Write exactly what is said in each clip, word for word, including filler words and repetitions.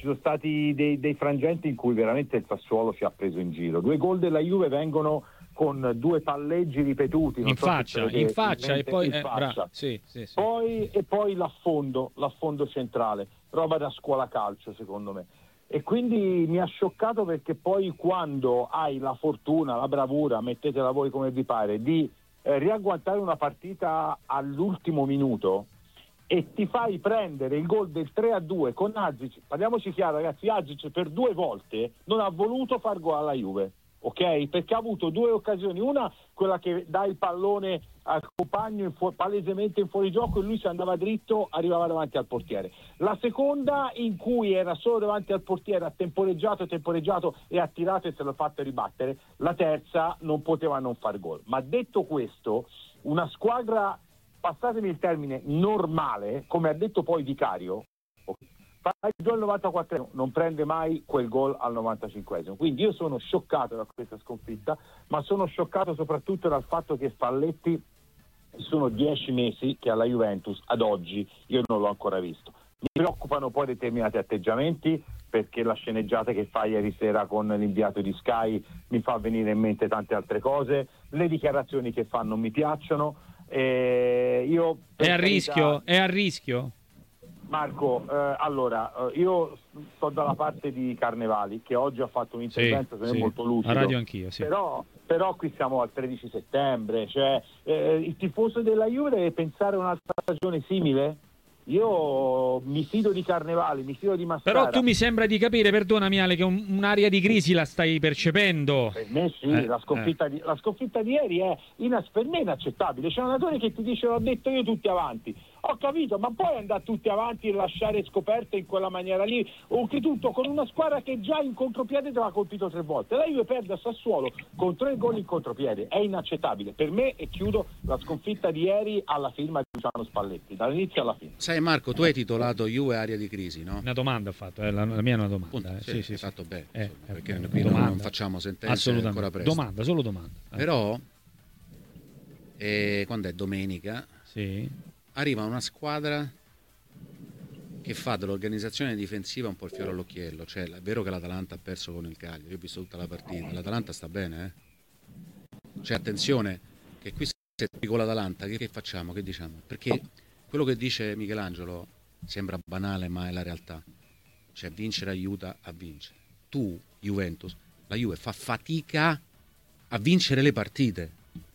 sono stati dei, dei frangenti in cui veramente il Sassuolo ci ha preso in giro. Due gol della Juve vengono con due palleggi ripetuti in so faccia, in faccia e poi in eh, faccia. Bra- sì, sì, sì. Poi, e poi l'affondo, l'affondo centrale, roba da scuola calcio secondo me. E quindi mi ha scioccato perché poi quando hai la fortuna, la bravura, mettetela voi come vi pare, di eh, riagguantare una partita all'ultimo minuto e ti fai prendere il gol del tre a due con Azic, parliamoci chiaro ragazzi, Azic per due volte non ha voluto far gol alla Juve, ok? Perché ha avuto due occasioni, una quella che dà il pallone al compagno in fu- palesemente in fuorigioco e lui se andava dritto arrivava davanti al portiere, la seconda in cui era solo davanti al portiere, ha temporeggiato, temporeggiato e ha tirato e se l'ha fatto ribattere, la terza non poteva non far gol. Ma detto questo, una squadra, passatemi il termine, normale, come ha detto poi Vicario, fa il gol al novantaquattresimo, non prende mai quel gol al novantacinquesimo. Quindi io sono scioccato da questa sconfitta, ma sono scioccato soprattutto dal fatto che Spalletti sono dieci mesi che alla Juventus ad oggi io non l'ho ancora visto. Mi preoccupano poi determinati atteggiamenti, perché la sceneggiata che fa ieri sera con l'inviato di Sky mi fa venire in mente tante altre cose, le dichiarazioni che fa non mi piacciono. Eh, io È a carità, rischio, è a rischio. Marco, eh, allora, eh, io sto dalla parte di Carnevali, che oggi ha fatto un intervento sì, che è sì. molto lucido. A radio anch'io, sì. Però, però qui siamo al tredici settembre, cioè eh, il tifoso della Juve deve pensare a un'altra stagione simile? Io mi fido di Carnevali, mi fido di Massara. Però tu mi sembra di capire, perdonami Ale, che un, un'area di crisi la stai percependo. Per me sì, eh, la, sconfitta eh. di, la sconfitta di ieri è inas- per me inaccettabile. C'è un allenatore che ti dice l'ho detto io tutti avanti. Ho capito, ma poi andare tutti avanti e lasciare scoperte in quella maniera lì, oltretutto con una squadra che già in contropiede te l'ha colpito tre volte. La Juve perde a Sassuolo con tre gol in contropiede, è inaccettabile. Per me, e chiudo, la sconfitta di ieri alla firma di Luciano Spalletti, dall'inizio alla fine. Sai Marco, tu hai titolato Juve area di crisi, no? Una domanda ho fatto, eh, la, la mia è una domanda. Punto, eh. sì, sì, sì, hai sì. fatto bene, Eh, insomma, eh, perché eh, qui domanda. non facciamo sentenze Assolutamente. ancora presto. Domanda, solo domanda. Eh. Però, eh, quando è domenica, sì. arriva una squadra che fa dell'organizzazione difensiva un po' il fiore all'occhiello. Cioè, è vero che l'Atalanta ha perso con il Cagliari, io ho visto tutta la partita, l'Atalanta sta bene, eh? Cioè, attenzione, che qui se con l'Atalanta, che, che facciamo, che diciamo? Perché quello che dice Michelangelo sembra banale, ma è la realtà. Cioè, vincere aiuta a vincere. Tu, Juventus, la Juve fa fatica a vincere le partite.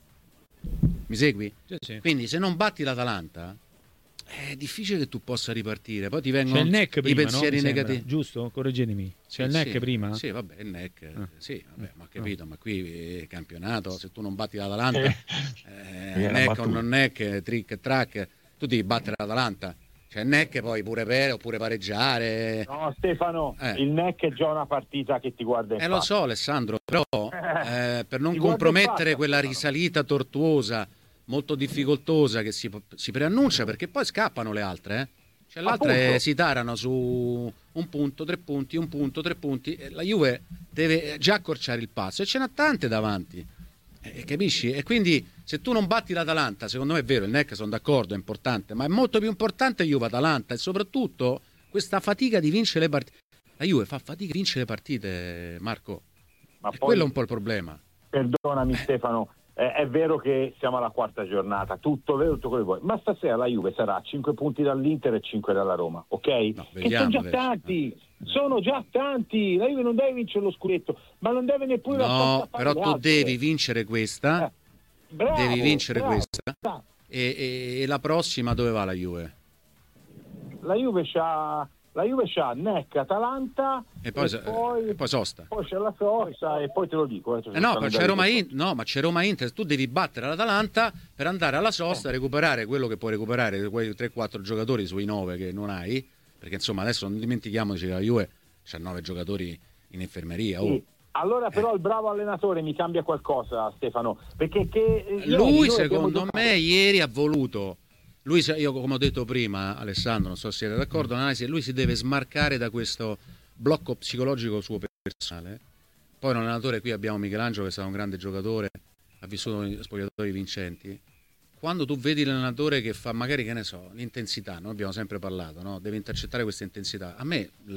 Mi segui? Sì, sì. Quindi se non batti l'Atalanta è difficile che tu possa ripartire. Poi ti vengono C'è il N E C prima, i pensieri no? Mi negativi. sembra, giusto? Correggetemi. C'è Sì, il N E C sì, prima? Sì, vabbè, il N E C, Ah. sì, vabbè, ma ho capito, ma qui eh, campionato, se tu non batti l'Atalanta, eh, Viene N E C battuto. o non N E C, trick e track, tu devi battere l'Atalanta. Cioè N E C poi pure per oppure pareggiare. No, Stefano, Eh. il N E C è già una partita che ti guarda in Eh, lo faccia. so, Alessandro, però eh, per non Ti guarda in compromettere faccia, quella Stefano. risalita tortuosa, molto difficoltosa che si, si preannuncia, perché poi scappano le altre, eh. Cioè l'altra Appunto. è, si tarano su un punto, tre punti, un punto, tre punti. E la Juve deve già accorciare il passo e ce n'ha tante davanti, eh, capisci? E quindi se tu non batti l'Atalanta, secondo me è vero, il N E C sono d'accordo, è importante, ma è molto più importante Juve-Atalanta e soprattutto questa fatica di vincere le partite. La Juve fa fatica a vincere le partite, Marco. Ma E poi, quello è un po' il problema. perdonami Stefano, eh, è vero che siamo alla quarta giornata, tutto vero, tutto quello che vuoi, ma stasera la Juve sarà a cinque punti dall'Inter e cinque dalla Roma, ok? No, che vediamo sono già adesso. tanti, sono già tanti, la Juve non deve vincere lo scudetto, ma non deve neppure No, lasciarsi però fare tu le altre. devi vincere questa, Eh, bravo, devi vincere bravo. questa e, e- e la prossima dove va la Juve? La Juve c'ha la Juve c'ha N E C, Atalanta E poi, e poi, e poi sosta. poi c'è la Sosta e poi te lo dico. Eh, Eh no, ma c'è Roma Inter, no, ma c'è Roma Inter, tu devi battere l'Atalanta per andare alla sosta, Eh. recuperare quello che puoi recuperare, quei tre quattro giocatori sui nove che non hai, perché insomma adesso non dimentichiamoci che la Juve c'ha nove giocatori in infermeria. Oh. Sì. Allora però il bravo allenatore mi cambia qualcosa, Stefano, perché che ieri Lui noi secondo abbiamo giocato- me ieri ha voluto, lui, se- io come ho detto prima, Alessandro, non so se siete d'accordo, l'analisi, lui si deve smarcare da questo blocco psicologico suo personale. Poi un allenatore, qui abbiamo Michelangelo che è stato un grande giocatore, ha vissuto spogliatori vincenti. Quando tu vedi l'allenatore che fa magari, che ne so, l'intensità, noi abbiamo sempre parlato, no? Deve intercettare questa intensità. A me